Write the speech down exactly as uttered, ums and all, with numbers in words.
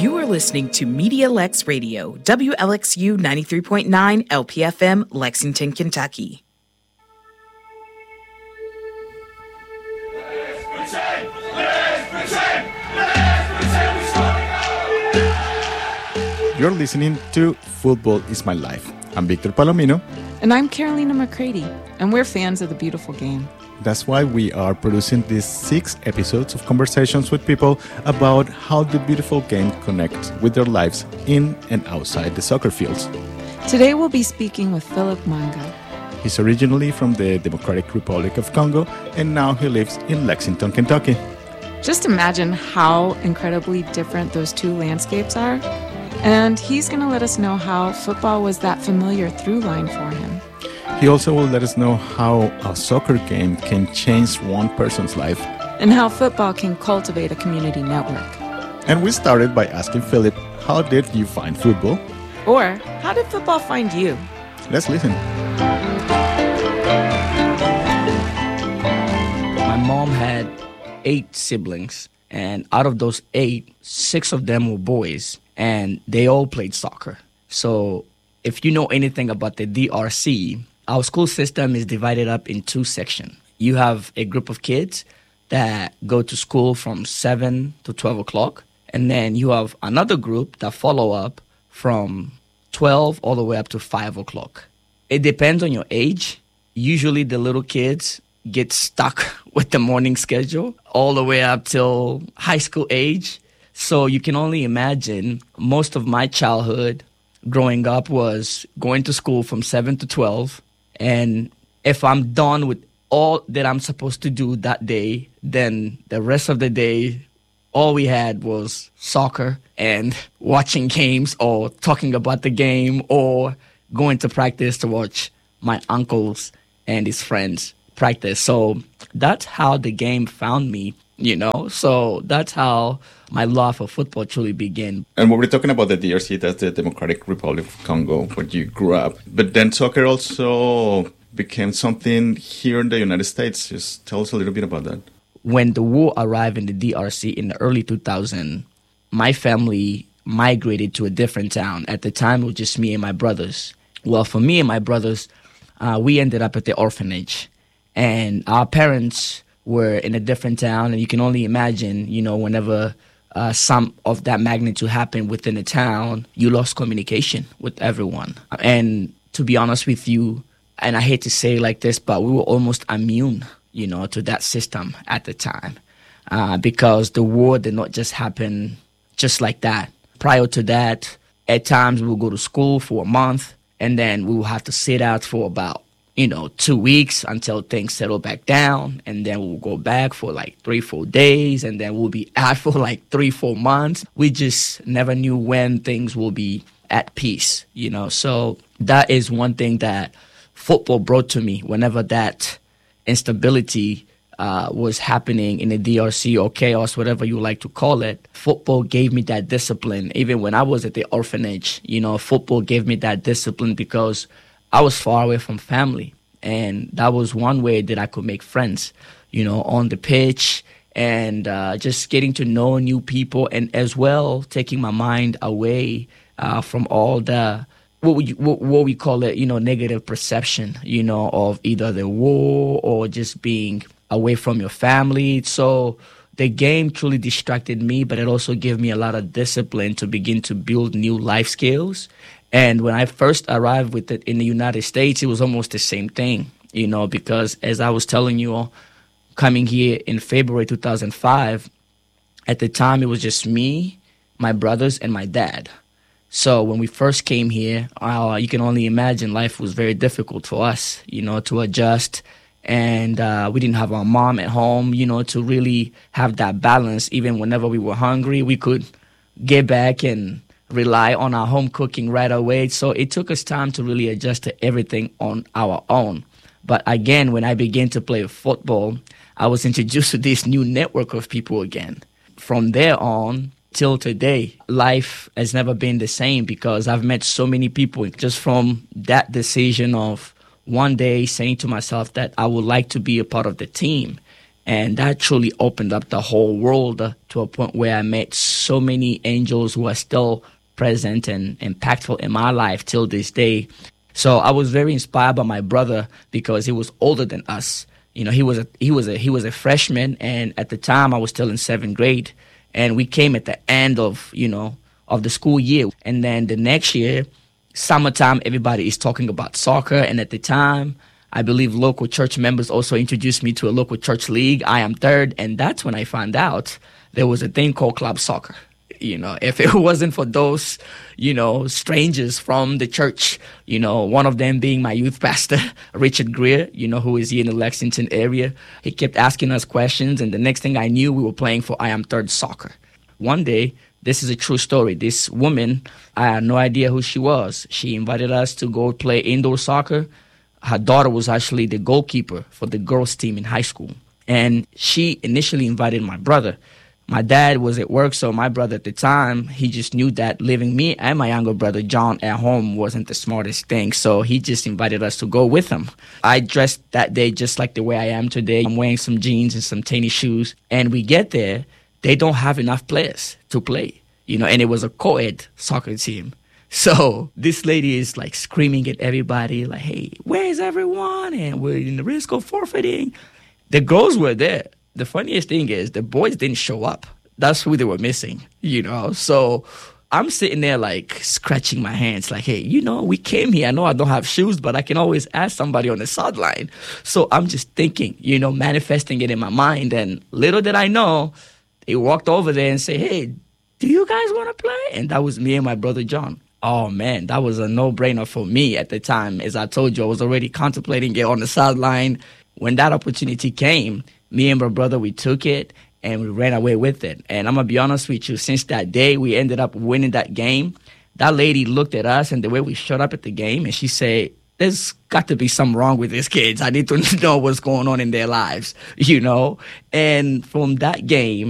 You are listening to Media Lex Radio, W L X U ninety-three point nine L P F M, Lexington, Kentucky. You're listening to Football is My Life. I'm Victor Palomino. And I'm Carolina McCready, and we're fans of the beautiful game. That's why we are producing these six episodes of conversations with people about how the beautiful game connects with their lives in and outside the soccer fields. Today we'll be speaking with Philip Manga. He's originally from the Democratic Republic of Congo, and now he lives in Lexington, Kentucky. Just imagine how incredibly different those two landscapes are. And he's going to let us know how football was that familiar through line for him. He also will let us know how a soccer game can change one person's life. And how football can cultivate a community network. And we started by asking Philip, how did you find football? Or, how did football find you? Let's listen. My mom had eight siblings, and out of those eight, six of them were boys, and they all played soccer. So if you know anything about the D R C, our school system is divided up in two sections. You have a group of kids that go to school from seven to twelve o'clock, and then you have another group that follow up from twelve all the way up to five o'clock. It depends on your age. Usually the little kids get stuck with the morning schedule all the way up till high school age. So you can only imagine most of my childhood growing up was going to school from seven to twelve. And if I'm done with all that I'm supposed to do that day, then the rest of the day, all we had was soccer and watching games or talking about the game or going to practice to watch my uncles and his friends practice. So that's how the game found me, you know. So that's how my love for football truly began. And when we're talking about the D R C, that's the Democratic Republic of Congo, where you grew up. But then soccer also became something here in the United States. Just tell us a little bit about that. When the war arrived in the D R C in the early two thousands, my family migrated to a different town. At the time, it was just me and my brothers. Well, for me and my brothers, uh, we ended up at the orphanage. And our parents were in a different town, and you can only imagine, you know, whenever uh, some of that magnitude happened within a town, you lost communication with everyone. And to be honest with you, and I hate to say it like this, but we were almost immune, you know, to that system at the time, uh, because the war did not just happen just like that. Prior to that, at times we would go to school for a month, and then we would have to sit out for about you know, two weeks until things settle back down. And then we'll go back for like three, four days. And then we'll be out for like three, four months. We just never knew when things will be at peace, you know. So that is one thing that football brought to me whenever that instability uh, was happening in the D R C or chaos, whatever you like to call it. Football gave me that discipline. Even when I was at the orphanage, you know, football gave me that discipline because I was far away from family, and that was one way that I could make friends, you know, on the pitch and uh, just getting to know new people, and as well taking my mind away uh, from all the what we what, what we call it, you know, negative perception, you know, of either the war or just being away from your family. So the game truly distracted me, but it also gave me a lot of discipline to begin to build new life skills. And when I first arrived with it in the United States, it was almost the same thing, you know, because as I was telling you all, coming here in February two thousand five, at the time it was just me, my brothers, and my dad. So when we first came here, uh, you can only imagine life was very difficult for us, you know, to adjust. And uh, we didn't have our mom at home, you know, to really have that balance. Even whenever we were hungry, we could get back and rely on our home cooking right away. So it took us time to really adjust to everything on our own. But again, when I began to play football, I was introduced to this new network of people again. From there on till today, life has never been the same because I've met so many people just from that decision of one day saying to myself that I would like to be a part of the team. And that truly opened up the whole world uh, to a point where I met so many angels who are still present and impactful in my life till this day. So I was very inspired by my brother because he was older than us. You know, he was a he was a he was a freshman, and at the time I was still in seventh grade, and we came at the end of you know of the school year, and then the next year, summertime, everybody is talking about soccer, and at the time, I believe local church members also introduced me to a local church league. I am third, and that's when I found out there was a thing called club soccer. You know, if it wasn't for those, you know, strangers from the church, you know, one of them being my youth pastor, Richard Greer, you know, who is here in the Lexington area. He kept asking us questions, and the next thing I knew, we were playing for I Am Third Soccer. One day, this is a true story. This woman, I had no idea who she was. She invited us to go play indoor soccer. Her daughter was actually the goalkeeper for the girls' team in high school. And she initially invited my brother. My dad was at work, so my brother at the time, he just knew that leaving me and my younger brother, John, at home wasn't the smartest thing. So he just invited us to go with him. I dressed that day just like the way I am today. I'm wearing some jeans and some tennis shoes. And we get there, they don't have enough players to play, you know, and it was a co-ed soccer team. So this lady is like screaming at everybody, like, hey, where's everyone? And we're in the risk of forfeiting. The girls were there. The funniest thing is the boys didn't show up. That's who they were missing, you know. So I'm sitting there like scratching my hands like, hey, you know, we came here. I know I don't have shoes, but I can always ask somebody on the sideline. So I'm just thinking, you know, manifesting it in my mind. And little did I know, they walked over there and said, hey, do you guys want to play? And that was me and my brother John. Oh, man, that was a no-brainer for me at the time. As I told you, I was already contemplating it on the sideline. When that opportunity came, me and my brother, we took it, and we ran away with it. And I'm going to be honest with you, since that day, we ended up winning that game. That lady looked at us and the way we showed up at the game, and she said, there's got to be something wrong with these kids. I need to know what's going on in their lives, you know. And from that game,